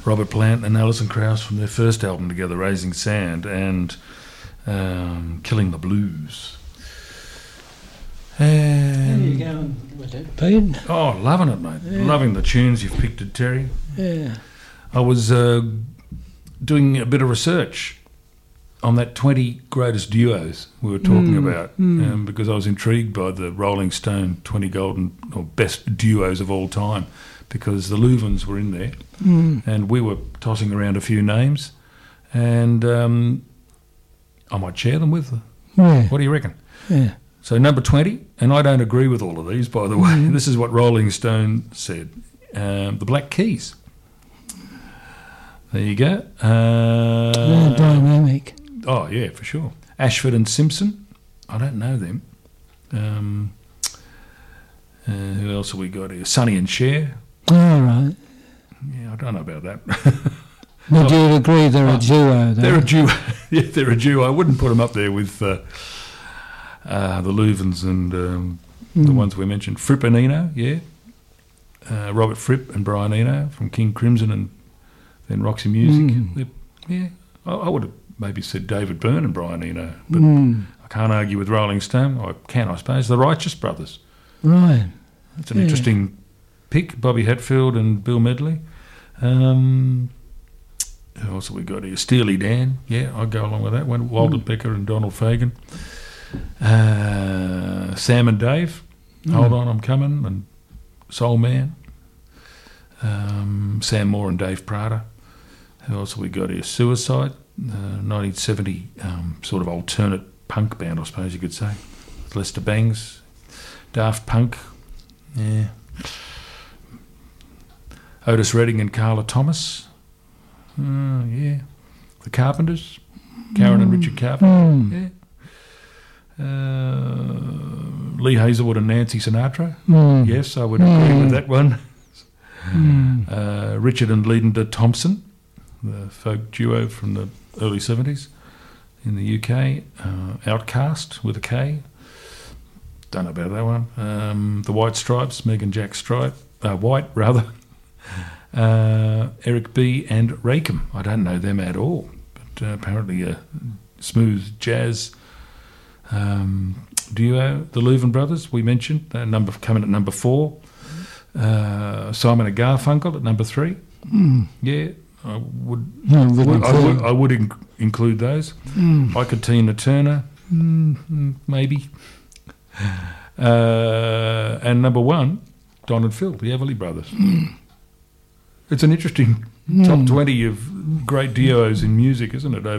Robert Plant and Alison Krauss from their first album together, Raising Sand, and Killing the Blues. And How are you going with it, Pete? oh, loving it, mate. Yeah. Loving the tunes you've picked it, Terry. Yeah. I was doing a bit of research on that 20 greatest duos we were talking about, because I was intrigued by the Rolling Stone 20 golden or best duos of all time, because the Louvens were in there, and we were tossing around a few names, and I might share them with them. Yeah. What do you reckon? Yeah. So number 20, and I don't agree with all of these, by the way. This is what Rolling Stone said. The Black Keys. There you go. They're dynamic. Oh, yeah, for sure. Ashford and Simpson. I don't know them. Who else have we got here? Sonny and Cher. All right. Yeah, I don't know about that. Would you agree they're a duo, though? They're a duo. Yeah, they're a duo. I wouldn't put them up there with the Louvens and the ones we mentioned. Fripp and Eno, yeah. Robert Fripp and Brian Eno from King Crimson and then Roxy Music. Yeah, I would have maybe said David Byrne and Brian Eno, but I can't argue with Rolling Stone. I can, I suppose. The Righteous Brothers. Right. That's an interesting pick. Bobby Hatfield and Bill Medley. Who else have we got here? Steely Dan. Yeah, I'd go along with that one. Walter Becker and Donald Fagen. Sam and Dave. Hold On, I'm Coming. And Soul Man. Sam Moore and Dave Prada. Who else have we got here? Suicide. 1970 sort of alternate punk band, I suppose you could say. Lester Bangs. Daft Punk. Yeah. Otis Redding and Carla Thomas. Yeah. The Carpenters. Karen and Richard Carpenter. Yeah. Lee Hazelwood and Nancy Sinatra. Yes, I would agree with that one. Richard and Leander Thompson, the folk duo from the early 70s in the UK. Outcast with a K. Don't know about that one. The White Stripes, Meg and Jack White, rather. Eric B. and Rakim. I don't know them at all, but apparently a smooth jazz duo. The Louvin Brothers, we mentioned, coming at number 4. Simon and Garfunkel at number 3. Yeah, I would include those. Ike Tina Turner, maybe. And number 1, Don and Phil, the Everly Brothers. It's an interesting top 20 of great duos in music, isn't it, over